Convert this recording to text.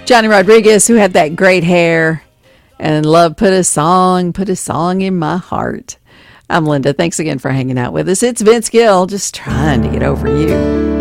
Johnny Rodriguez, who had that great hair, and love put a song in my heart. I'm Linda. Thanks again for hanging out with us. It's Vince Gill, just trying to get over you.